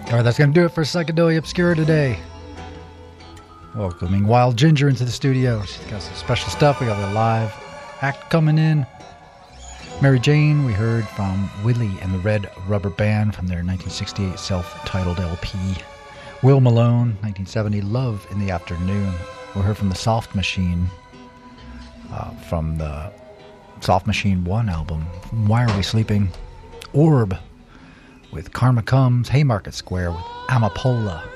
All right, that's going to do it for Psychedelia Obscura today. Welcoming Wild Ginger into the studio. She's got some special stuff. We got a live act coming in. Mary Jane, we heard from Willie and the Red Rubber Band from their 1968 self-titled LP. Will Malone, 1970, Love in the Afternoon. We heard from the Soft Machine, from the Soft Machine 1 album, Why Are We Sleeping? Orb with Karma Comes, Haymarket Square with Amapola.